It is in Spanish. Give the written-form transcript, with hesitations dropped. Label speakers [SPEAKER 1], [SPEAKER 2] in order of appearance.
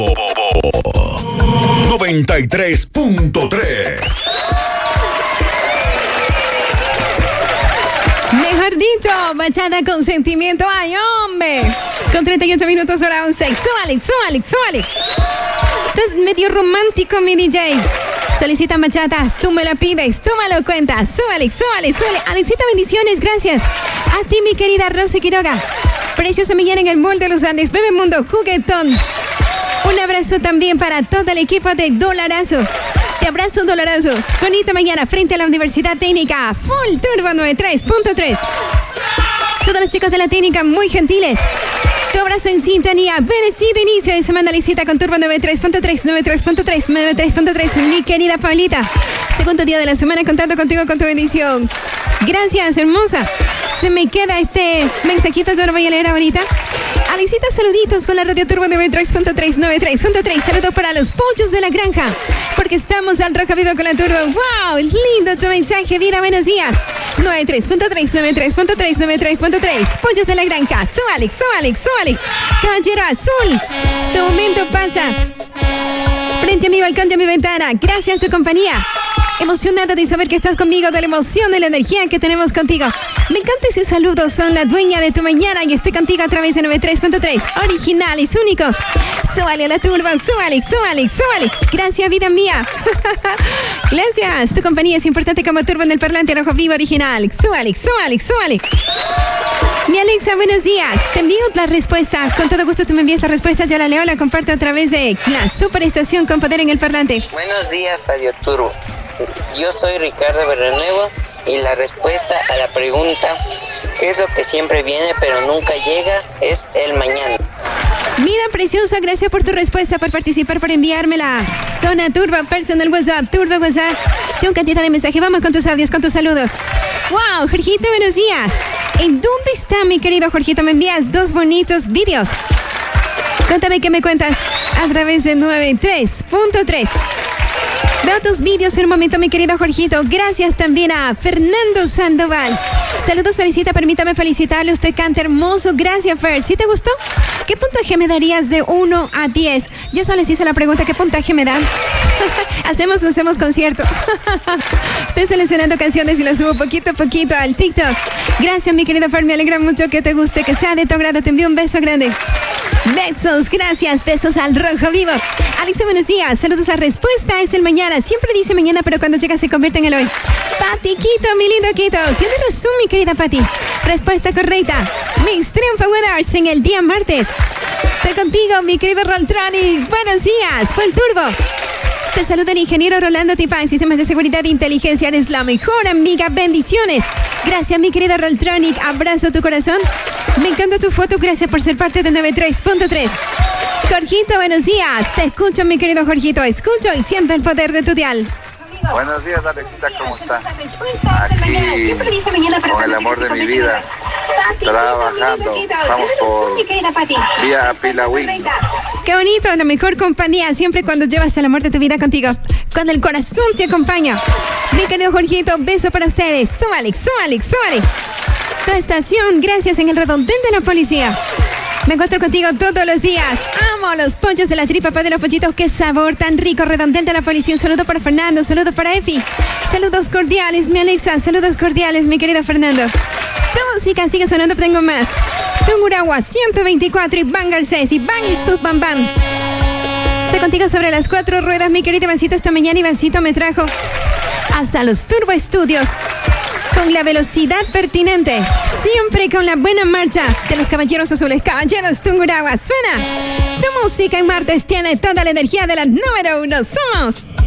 [SPEAKER 1] 93.3.
[SPEAKER 2] Mejor dicho, bachata con sentimiento, ay hombre. Con 38 minutos hora 11. Súbale. Estás medio romántico, mi DJ. Solicita bachata, tú me la pides, tú me lo cuentas. Súbale. Alexita, bendiciones, gracias. A ti, mi querida Rosy Quiroga. Preciosa Millán en el Mall de los Andes. Bebe Mundo, juguetón. Un abrazo también para todo el equipo de Dolarazo. Te abrazo, Dolarazo. Bonita mañana frente a la Universidad Técnica. Full Turbo 93.3. Todos los chicos de la técnica muy gentiles. Tu abrazo en sintonía. Bendecido inicio de semana, Licita con Turbo 93.3. Mi querida Paulita. Segundo día de la semana contando contigo con tu bendición. Gracias, hermosa. Se me queda este mensajito, yo lo voy a leer ahorita. Alexita, saluditos con la Radio Turbo 93.3. Saludos para los pollos de la granja, porque estamos al rojo vivo con la Turbo. ¡Wow! Lindo tu mensaje, vida, buenos días. 93.3. Pollos de la granja. Súbale. Caballero azul. Este momento pasa frente a mi balcón y a mi ventana. Gracias a tu compañía. Emocionada de saber que estás conmigo, de la emoción, de la energía que tenemos contigo. Me encanta ese saludo, son la dueña de tu mañana y estoy contigo a través de 93.3. Originales, únicos. Súbale a la turbo, súbale. Gracias, vida mía. Gracias, tu compañía es importante como turbo en el parlante rojo vivo original. Súbale. Mi Alexa, buenos días. Te envío la respuesta. Con todo gusto tú me envías la respuesta. Yo la leo, la comparto a través de la superestación con poder en el parlante.
[SPEAKER 3] Buenos días, Radio Turbo. Yo soy Ricardo Berrenuevo y la respuesta a la pregunta ¿qué es lo que siempre viene pero nunca llega? Es el mañana.
[SPEAKER 2] Vida preciosa, gracias por tu respuesta, por participar, por enviármela. Zona Turbo, Personal WhatsApp, Turbo WhatsApp. Tengo cantidad de mensajes, vamos con tus audios, con tus saludos. ¡Wow! Jorgito, buenos días. ¿En dónde está mi querido Jorgito? Me envías 2 bonitos vídeos. Cuéntame qué me cuentas a través de 93.3. Veo tus vídeos en un momento, mi querido Jorgito. Gracias también a Fernando Sandoval. Saludos, Felicita, permítame felicitarle. Usted canta hermoso. Gracias, Fer. ¿Sí te gustó? ¿Qué puntaje me darías de 1 a 10? Yo solo les hice la pregunta, ¿qué puntaje me dan? hacemos concierto. Estoy seleccionando canciones y las subo poquito a poquito al TikTok. Gracias, mi querido Fer. Me alegra mucho que te guste, que sea de tu agrado. Te envío un beso grande. Besos, gracias. Besos al rojo vivo. Alexa, buenos días. Saludos a respuesta. Es el mañana. Siempre dice mañana, pero cuando llega se convierte en el hoy. Pati Quito, mi lindo Quito. Tienes razón, mi querida Pati. Respuesta correcta. Mis Triumph Weathers en el día martes. Estoy contigo, mi querido Roltronic. Buenos días. Fue el turbo. Te saluda el ingeniero Rolando Tipán, Sistemas de Seguridad e Inteligencia. Eres la mejor amiga. Bendiciones. Gracias, mi querida Roltronic. Abrazo tu corazón. Me encanta tu foto. Gracias por ser parte de 93.3. Jorgito, buenos días. Te escucho, mi querido Jorgito. Escucho y siento el poder de tu dial.
[SPEAKER 4] Buenos días, Alexita, ¿cómo está? Aquí, con el amor de mi vida, trabajando. Vamos por vía Pilahuín.
[SPEAKER 2] Qué bonito, la mejor compañía, siempre cuando llevas el amor de tu vida contigo. Cuando el corazón te acompaña. Mi querido Jorgito, beso para ustedes. Súbale. Tu estación, gracias, en el redondel de la policía. Me encuentro contigo todos los días. Amo los pollos de la tripa, de los pollitos. Qué sabor tan rico. Redondel de la policía. Un saludo para Fernando. Saludo para Efi. Saludos cordiales, mi Alexa. Saludos cordiales, mi querido Fernando. Tu música sigue sonando, tengo más. Tungurahua 124 y Van Garcés y Van y Subban. Estoy contigo sobre las 4 ruedas, mi querido Ivancito. Esta mañana Ivancito me trajo hasta los Turbo Estudios. Con la velocidad pertinente, siempre con la buena marcha de los caballeros azules. Caballeros Tungurahua, suena. Tu música en martes tiene toda la energía de la número 1. Somos